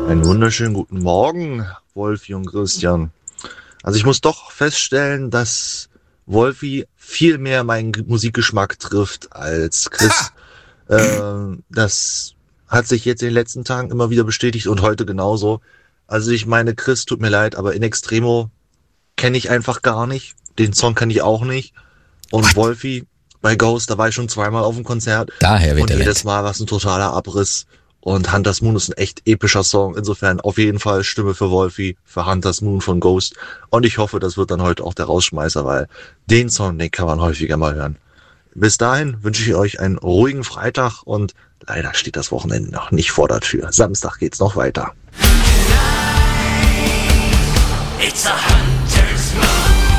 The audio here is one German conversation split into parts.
Einen wunderschönen guten Morgen, Wolfi und Christian. Also ich muss doch feststellen, dass Wolfi viel mehr meinen Musikgeschmack trifft als Chris. Das hat sich jetzt in den letzten Tagen immer wieder bestätigt und heute genauso. Also ich meine, Chris, tut mir leid, aber In Extremo kenne ich einfach gar nicht. Den Song kenne ich auch nicht. Und Wolfi, bei Ghost, da war ich schon zweimal auf dem Konzert. Daher wird und jedes Mal war es ein totaler Abriss. Und Hunter's Moon ist ein echt epischer Song. Insofern auf jeden Fall Stimme für Wolfi, für Hunter's Moon von Ghost. Und ich hoffe, das wird dann heute auch der Rausschmeißer, weil den Song, den kann man häufiger mal hören. Bis dahin wünsche ich euch einen ruhigen Freitag und leider steht das Wochenende noch nicht vor der Tür. Samstag geht's noch weiter. It's a Hunter's Moon.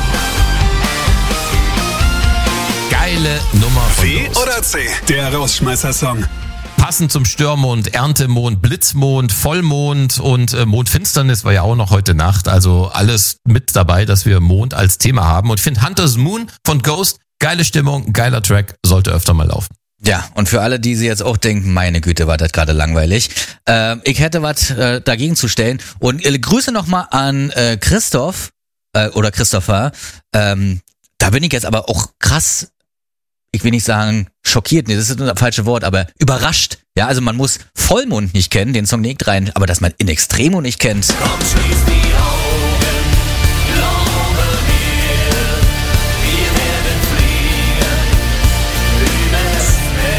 Geile Nummer von B Ghost. oder C? Der Rausschmeißer-Song. Passend zum Stürmond, Erntemond, Blitzmond, Vollmond und Mondfinsternis war ja auch noch heute Nacht. Also alles mit dabei, dass wir Mond als Thema haben. Und ich finde Hunter's Moon von Ghost, geile Stimmung, geiler Track, sollte öfter mal laufen. Ja, und für alle, die sich jetzt auch denken, meine Güte, war das gerade langweilig. Ich hätte was dagegen zu stellen. Und Grüße nochmal an Christoph oder Christopher. Da bin ich jetzt aber auch krass, ich will nicht sagen schockiert, nee, das ist das falsche Wort, aber überrascht. Ja, also man muss Vollmond nicht kennen, den Song legt rein, aber dass man In Extremo nicht kennt. Komm, schließ die Augen, glaube mir, wir werden fliegen übers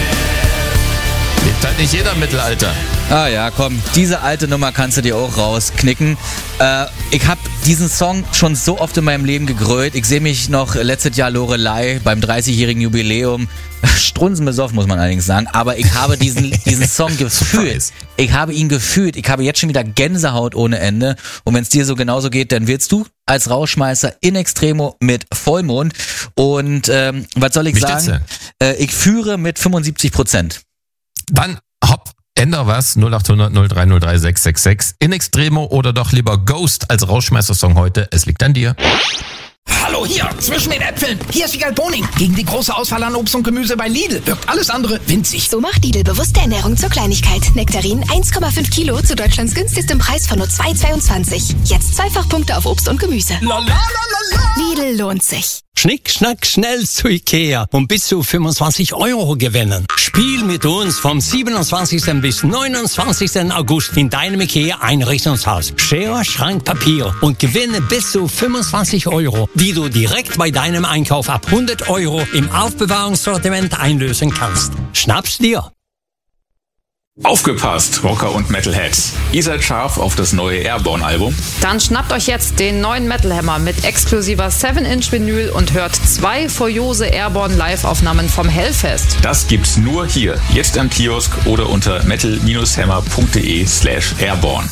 Meer. Lebt halt nicht jeder im Mittelalter. Ah ja, komm, diese alte Nummer kannst du dir auch rausknicken. Ich habe diesen Song schon so oft in meinem Leben gegrölt. Ich sehe mich noch letztes Jahr Loreley beim 30-jährigen Jubiläum. Strunzenbesoffen, muss man allerdings sagen. Aber ich habe diesen Song gefühlt. Ich habe ihn gefühlt. Ich habe jetzt schon wieder Gänsehaut ohne Ende. Und wenn es dir so genauso geht, dann willst du als Rausschmeißer In Extremo mit Vollmond. Und was soll ich sagen? Ich führe mit 75%. Dann hopp. Änder was, 0800 0303 666. In Extremo oder doch lieber Ghost als Rausschmeißer-Song heute. Es liegt an dir. Hallo hier, zwischen den Äpfeln. Hier ist Wiegald Boning. Gegen die große Auswahl an Obst und Gemüse bei Lidl wirkt alles andere winzig. So macht Lidl bewusste Ernährung zur Kleinigkeit. Nektarin 1,5 Kilo zu Deutschlands günstigstem Preis von nur 2,22. Jetzt Zweifachpunkte auf Obst und Gemüse. La la la la la. Lidl lohnt sich. Schnick, schnack, schnell zu Ikea und bis zu 25 € gewinnen. Spiel mit uns vom 27. bis 29. August in deinem Ikea-Einrichtungshaus. Schere, Schrank, Papier und gewinne bis zu 25 €, die du direkt bei deinem Einkauf ab 100 € im Aufbewahrungssortiment einlösen kannst. Schnapp's dir! Aufgepasst, Rocker und Metalheads. Ihr seid scharf auf das neue Airborne-Album? Dann schnappt euch jetzt den neuen Metal Hammer mit exklusiver 7-Inch-Vinyl und hört 2 furiose Airborne Live-Aufnahmen vom Hellfest. Das gibt's nur hier, jetzt am Kiosk oder unter metal-hammer.de/airborne.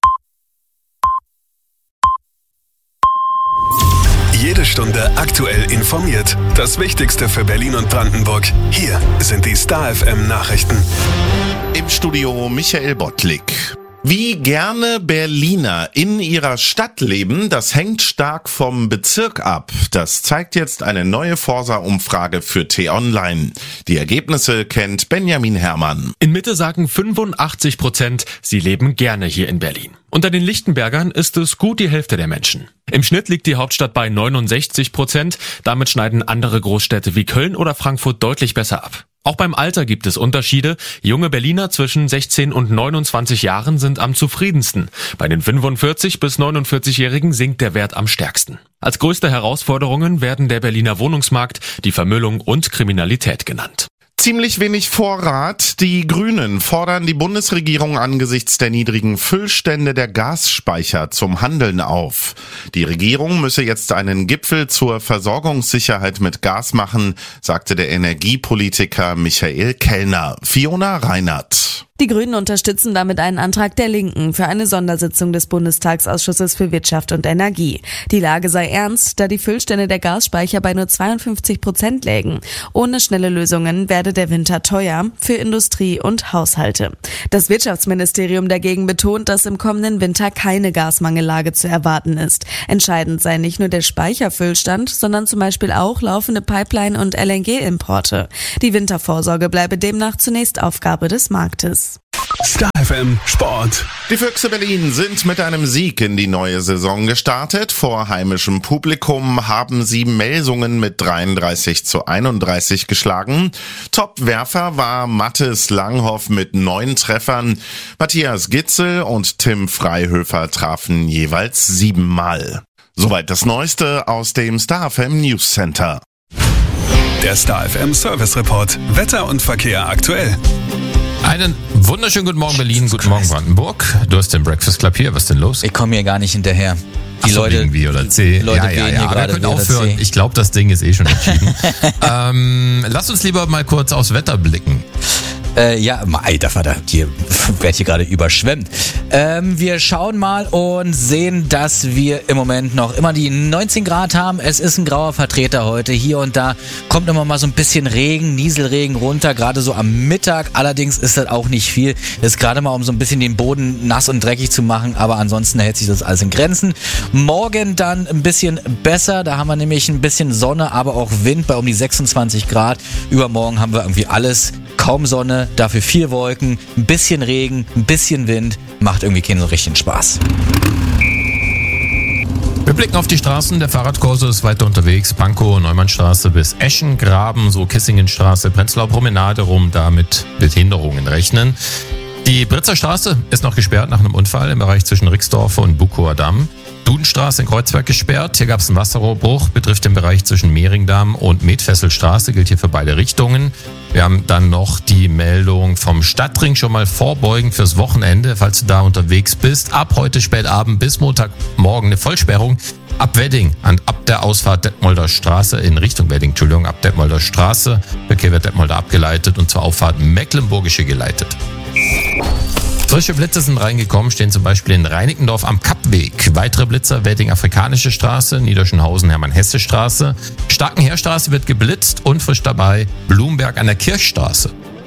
Jede Stunde aktuell informiert. Das Wichtigste für Berlin und Brandenburg. Hier sind die Star FM Nachrichten. Im Studio Michael Bottlik. Wie gerne Berliner in ihrer Stadt leben, das hängt stark vom Bezirk ab. Das zeigt jetzt eine neue Forsa-Umfrage für T-Online. Die Ergebnisse kennt Benjamin Herrmann. In Mitte sagen 85%, sie leben gerne hier in Berlin. Unter den Lichtenbergern ist es gut die Hälfte der Menschen. Im Schnitt liegt die Hauptstadt bei 69%. Damit schneiden andere Großstädte wie Köln oder Frankfurt deutlich besser ab. Auch beim Alter gibt es Unterschiede. Junge Berliner zwischen 16 und 29 Jahren sind am zufriedensten. Bei den 45- bis 49-Jährigen sinkt der Wert am stärksten. Als größte Herausforderungen werden der Berliner Wohnungsmarkt, die Vermüllung und Kriminalität genannt. Ziemlich wenig Vorrat. Die Grünen fordern die Bundesregierung angesichts der niedrigen Füllstände der Gasspeicher zum Handeln auf. Die Regierung müsse jetzt einen Gipfel zur Versorgungssicherheit mit Gas machen, sagte der Energiepolitiker Michael Kellner. Fiona Reinhardt. Die Grünen unterstützen damit einen Antrag der Linken für eine Sondersitzung des Bundestagsausschusses für Wirtschaft und Energie. Die Lage sei ernst, da die Füllstände der Gasspeicher bei nur 52% lägen. Ohne schnelle Lösungen werde der Winter teuer für Industrie und Haushalte. Das Wirtschaftsministerium dagegen betont, dass im kommenden Winter keine Gasmangellage zu erwarten ist. Entscheidend sei nicht nur der Speicherfüllstand, sondern zum Beispiel auch laufende Pipeline- und LNG-Importe. Die Wintervorsorge bleibe demnach zunächst Aufgabe des Marktes. Star FM Sport. Die Füchse Berlin sind mit einem Sieg in die neue Saison gestartet. Vor heimischem Publikum haben sie Melsungen mit 33:31 geschlagen. Top-Werfer war Mathis Langhoff mit 9 Treffern. Matthias Gitzel und Tim Freihöfer trafen jeweils 7 Mal. Soweit das Neueste aus dem Star FM News Center. Der Star FM Service Report. Wetter und Verkehr aktuell. Einen wunderschönen guten Morgen Berlin, guten Morgen Brandenburg. Du hast den Breakfast Club hier, was ist denn los? Ich komme hier gar nicht hinterher. Die Leute wegen B oder C. Die Leute wählen hier aber gerade wir können B oder aufhören. C. Ich glaube, das Ding ist eh schon entschieden. Lass uns lieber mal kurz aufs Wetter blicken. Alter Vater, hier werd hier gerade überschwemmt. Wir schauen mal und sehen, dass wir im Moment noch immer die 19 Grad haben. Es ist ein grauer Vertreter heute. Hier und da kommt immer mal so ein bisschen Regen, Nieselregen runter, gerade so am Mittag. Allerdings ist das auch nicht viel. Das ist gerade mal, um so ein bisschen den Boden nass und dreckig zu machen, aber ansonsten hält sich das alles in Grenzen. Morgen dann ein bisschen besser. Da haben wir nämlich ein bisschen Sonne, aber auch Wind bei um die 26 Grad. Übermorgen haben wir irgendwie alles. Kaum Sonne, dafür viel Wolken, ein bisschen Regen, ein bisschen Wind. Macht irgendwie keinen so richtigen Spaß. Wir blicken auf die Straßen. Der Fahrradkorso ist weiter unterwegs. Pankow, Neumannstraße bis Eschengraben, so Kissingenstraße, Prenzlauer Promenade rum, damit mit Hinderungen rechnen. Die Britzer Straße ist noch gesperrt nach einem Unfall im Bereich zwischen Rixdorf und Bukower Damm. Dudenstraße in Kreuzberg gesperrt. Hier gab es einen Wasserrohrbruch, betrifft den Bereich zwischen Mehringdamm und Medfesselstraße, gilt hier für beide Richtungen. Wir haben dann noch die Meldung vom Stadtring, schon mal vorbeugend fürs Wochenende, falls du da unterwegs bist. Ab heute spätabend bis Montagmorgen eine Vollsperrung ab Wedding, ab der Ausfahrt Detmolder Straße in Richtung Wedding, ab Detmolder Straße. Verkehr wird Detmolder abgeleitet und zur Auffahrt Mecklenburgische geleitet. Solche Blitze sind reingekommen, stehen zum Beispiel in Reinickendorf am Kappweg. Weitere Blitzer, Wedding Afrikanische Straße, Niederschenhausen Hermann-Hesse-Straße. Starkenheerstraße wird geblitzt und frisch dabei Blumberg an der Kirchstraße.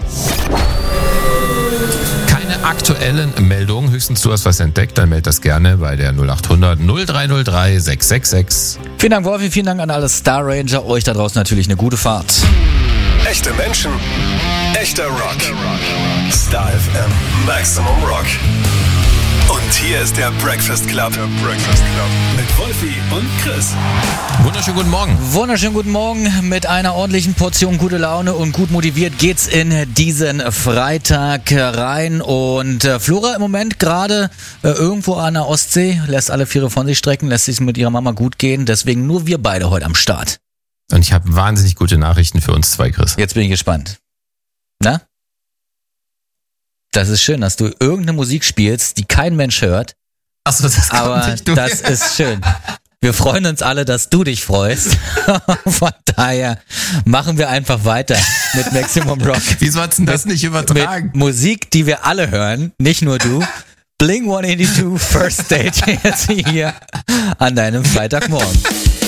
Keine aktuellen Meldungen, höchstens du hast was entdeckt, dann meld das gerne bei der 0800 0303 666. Vielen Dank, Wolfi, vielen Dank an alle Star Ranger. Euch da draußen natürlich eine gute Fahrt. Echte Menschen, echter Rock. Star FM Maximum Rock. Und hier ist der Breakfast Club. Mit Wolfi und Chris. Wunderschönen guten Morgen. Wunderschönen guten Morgen. Mit einer ordentlichen Portion gute Laune und gut motiviert geht's in diesen Freitag rein. Und Flora im Moment gerade irgendwo an der Ostsee, lässt alle Viere von sich strecken, lässt sich mit ihrer Mama gut gehen. Deswegen nur wir beide heute am Start. Und ich habe wahnsinnig gute Nachrichten für uns zwei, Chris. Jetzt bin ich gespannt. Na? Das ist schön, dass du irgendeine Musik spielst, die kein Mensch hört. Achso, das kommt aber nicht durch. Das ist schön. Wir freuen uns alle, dass du dich freust. Von daher machen wir einfach weiter mit Maximum Rock. Wieso hat's denn das nicht übertragen? Mit Musik, die wir alle hören, nicht nur du. Blink 182 First Date jetzt hier an deinem Freitagmorgen.